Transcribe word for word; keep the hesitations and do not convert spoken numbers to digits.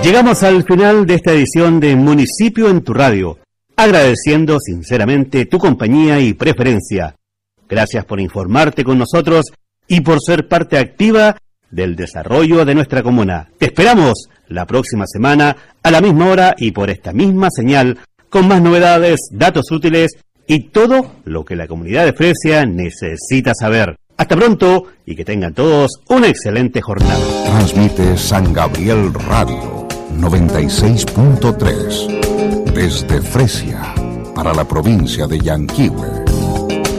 Llegamos al final de esta edición de Municipio en tu Radio, agradeciendo sinceramente tu compañía y preferencia. Gracias por informarte con nosotros y por ser parte activa del desarrollo de nuestra comuna. Te esperamos la próxima semana a la misma hora y por esta misma señal, con más novedades, datos útiles y todo lo que la comunidad de Fresia necesita saber. Hasta pronto y que tengan todos una excelente jornada. Transmite San Gabriel Radio noventa y seis punto tres desde Fresia para la provincia de Yanquihue.